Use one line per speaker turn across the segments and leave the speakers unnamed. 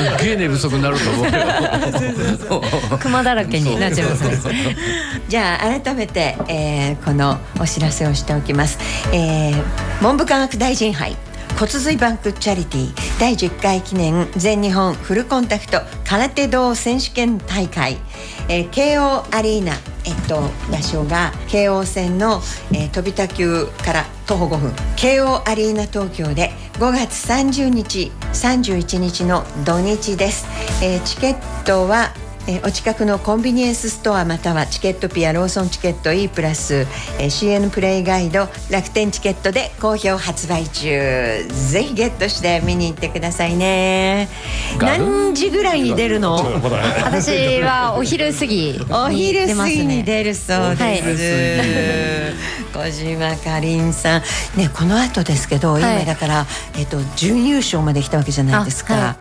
げえ寝不足になると思うよ。
クマだらけになっちゃいますね。
じゃあ改めて、このお知らせをしておきます。文部科学大臣杯骨髄バンクチャリティー第10回記念全日本フルコンタクト空手道選手権大会、慶応アリーナ、場所が京王線の、飛田急から徒歩5分慶応アリーナ東京で5月30日31日の土日です。チケットはお近くのコンビニエンスストアまたはチケットピアローソンチケット E プラス CN プレイガイド楽天チケットで好評発売中。ぜひゲットして見に行ってくださいね。何時ぐらいに出るの？
私はお昼過ぎ
お昼過ぎに出るそうです、
はい、
小島かりんさんね、この後ですけど、
はい、
今だから、準優勝まで来たわけじゃないですか、
はい、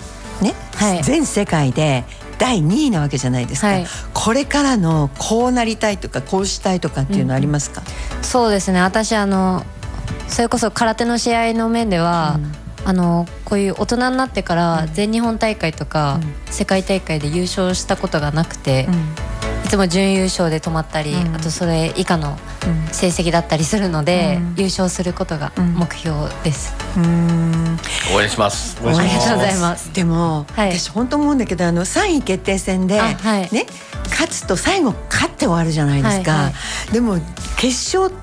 ね、はい、全世界で第2位なわけじゃないですか、はい、これからのこうなりたいとかこうしたいとかっていうのありますか？
そうですね、私それこそ空手の試合の面では、こういう大人になってから全日本大会とか、世界大会で優勝したことがなくて、いつも準優勝で止まったり、あとそれ以下の成績だったりするので、優勝することが目標です。
応援します。
ありがとうございます。
でも、私本当思うんだけど3位決定戦で、ね、勝つと最後勝って終わるじゃないですか、でも決勝って、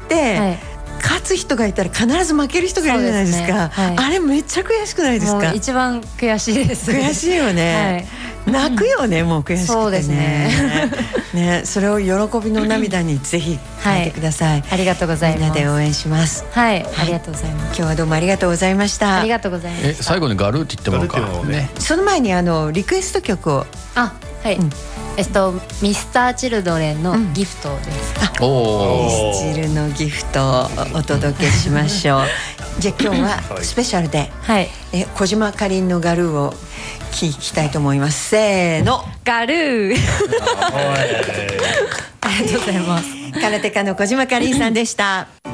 勝つ人がいたら必ず負ける人がいるじゃないですか。あれめっちゃ悔しくないですか？
もう一番悔しいです。
悔しいよね、泣くよね、もう悔しくてね。
そうですね。
ね、それを喜びの涙にぜひ変えてください。
ありがとうございます。
みんなで応援します。
はい、ありがとうございます。
今日はどうもありがとうございました。
ありがとうございました。
最後にガルーって言ってもらうかね。
その前にリクエスト曲を。
はい。ミスターチルドレンのギフトです。
ミスチルのギフトをお届けしましょう。じゃあ今日はスペシャルで、小島かりんのガルーを聞きたいと思います。せーの、
ガルー。ありがとうございます。
空手家の小島かりんさんでした。